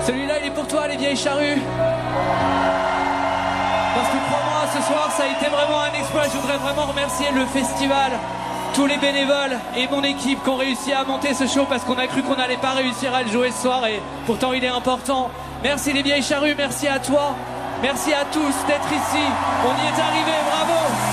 Celui-là, il est pour toi, les vieilles charrues. Parce que crois-moi, ce soir, ça a été vraiment un exploit. Je voudrais vraiment remercier le festival, tous les bénévoles et mon équipe qui ont réussi à monter ce show parce qu'on a cru qu'on n'allait pas réussir à le jouer ce soir et pourtant il est important. Merci les vieilles charrues, merci à toi, merci à tous d'être ici. On y est arrivé, bravo!